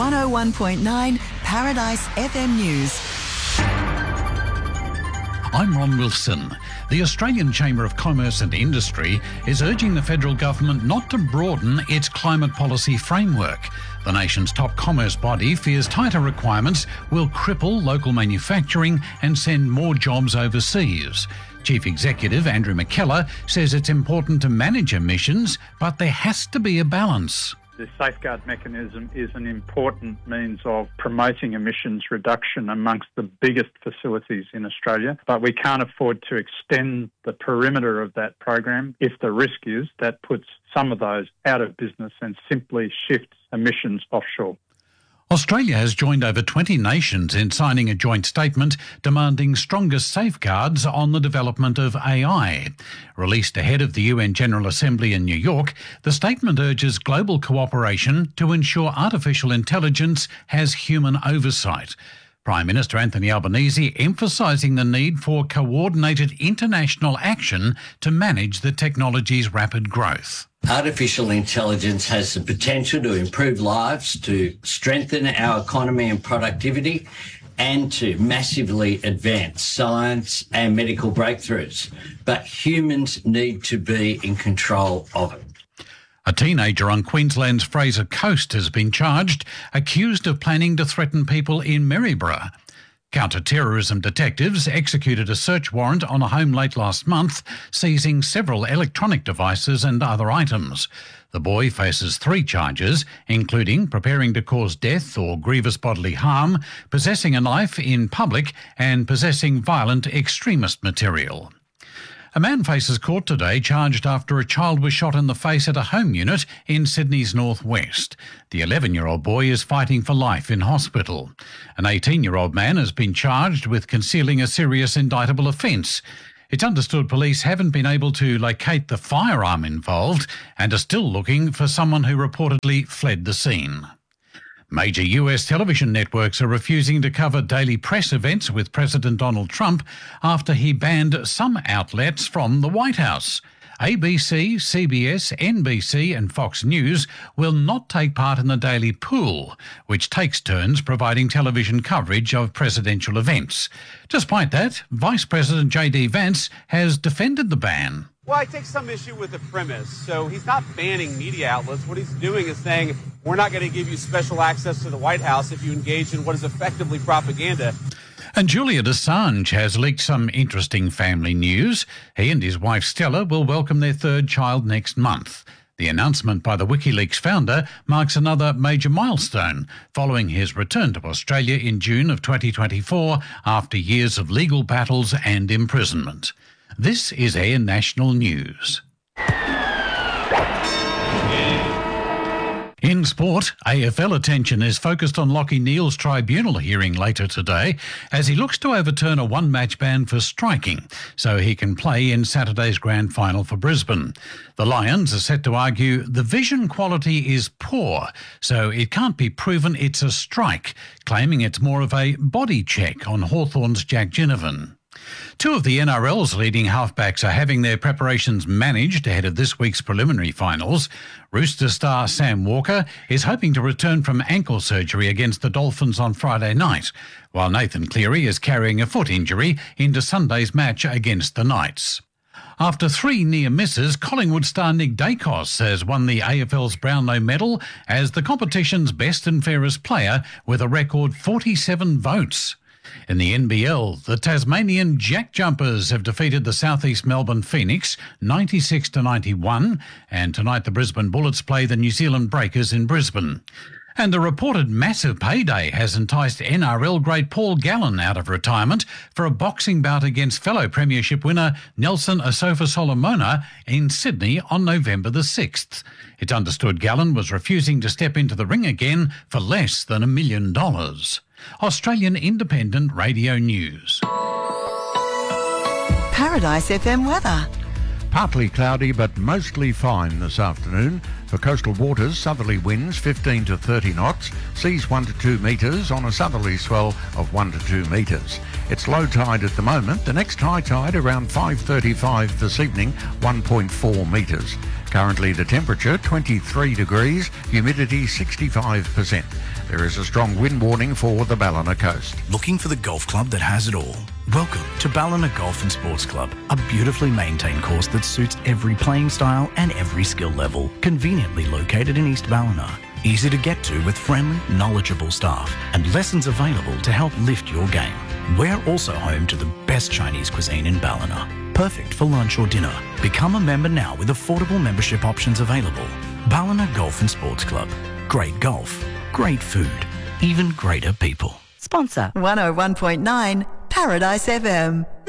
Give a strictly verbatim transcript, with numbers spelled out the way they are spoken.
one oh one point nine Paradise F M News. I'm Ron Wilson. The Australian Chamber of Commerce and Industry is urging the federal government not to broaden its climate policy framework. The nation's top commerce body fears tighter requirements will cripple local manufacturing and send more jobs overseas. Chief Executive Andrew McKellar says it's important to manage emissions, but there has to be a balance. The safeguard mechanism is an important means of promoting emissions reduction amongst the biggest facilities in Australia, but we can't afford to extend the perimeter of that program if the risk is that puts some of those out of business and simply shifts emissions offshore. Australia has joined over twenty nations in signing a joint statement demanding stronger safeguards on the development of A I. Released ahead of the U N General Assembly in New York, the statement urges global cooperation to ensure artificial intelligence has human oversight. Prime Minister Anthony Albanese emphasising the need for coordinated international action to manage the technology's rapid growth. Artificial intelligence has the potential to improve lives, to strengthen our economy and productivity, and to massively advance science and medical breakthroughs. But humans need to be in control of it. A teenager on Queensland's Fraser Coast has been charged, accused of planning to threaten people in Maryborough. Counter-terrorism detectives executed a search warrant on a home late last month, seizing several electronic devices and other items. The boy faces three charges, including preparing to cause death or grievous bodily harm, possessing a knife in public, and possessing violent extremist material. A man faces court today charged after a child was shot in the face at a home unit in Sydney's northwest. The eleven-year-old boy is fighting for life in hospital. An eighteen-year-old man has been charged with concealing a serious indictable offence. It's understood police haven't been able to locate the firearm involved and are still looking for someone who reportedly fled the scene. Major U S television networks are refusing to cover daily press events with President Donald Trump after he banned some outlets from the White House. A B C, C B S, N B C and Fox News will not take part in the daily pool, which takes turns providing television coverage of presidential events. Despite that, Vice President J D Vance has defended the ban. Well, I take some issue with the premise. So he's not banning media outlets. What he's doing is saying, we're not going to give you special access to the White House if you engage in what is effectively propaganda. And Julian Assange has leaked some interesting family news. He and his wife Stella will welcome their third child next month. The announcement by the WikiLeaks founder marks another major milestone following his return to Australia in June of twenty twenty-four after years of legal battles and imprisonment. This is Air National News. In sport, A F L attention is focused on Lachie Neale's tribunal hearing later today as he looks to overturn a one-match ban for striking so he can play in Saturday's grand final for Brisbane. The Lions are set to argue the vision quality is poor, so it can't be proven it's a strike, claiming it's more of a body check on Hawthorn's Jack Ginnivan. Two of the N R L's leading halfbacks are having their preparations managed ahead of this week's preliminary finals. Rooster star Sam Walker is hoping to return from ankle surgery against the Dolphins on Friday night, while Nathan Cleary is carrying a foot injury into Sunday's match against the Knights. After three near misses, Collingwood star Nick Dacos has won the A F L's Brownlow medal as the competition's best and fairest player with a record forty-seven votes. In the N B L, the Tasmanian Jack Jumpers have defeated the South East Melbourne Phoenix ninety-six to ninety-one, and tonight the Brisbane Bullets play the New Zealand Breakers in Brisbane. And a reported massive payday has enticed N R L great Paul Gallen out of retirement for a boxing bout against fellow premiership winner Nelson Asofa Solomona in Sydney on November the sixth. It's understood Gallen was refusing to step into the ring again for less than a million dollars. Australian Independent Radio News. Paradise F M weather. Partly cloudy but mostly fine this afternoon. For coastal waters, southerly winds fifteen to thirty knots, seas one to two metres on a southerly swell of one to two metres. It's low tide at the moment. The next high tide around five thirty-five this evening, one point four metres. Currently the temperature twenty-three degrees, humidity sixty-five percent. There is a strong wind warning for the Ballina coast. Looking for the golf club that has it all? Welcome to Ballina Golf and Sports Club, a beautifully maintained course that suits every playing style and every skill level. Conveniently located in East Ballina. Easy to get to with friendly, knowledgeable staff and lessons available to help lift your game. We're also home to the best Chinese cuisine in Ballina. Perfect for lunch or dinner. Become a member now with affordable membership options available. Ballina Golf and Sports Club. Great golf, great food, even greater people. Sponsor one oh one point nine Paradise F M.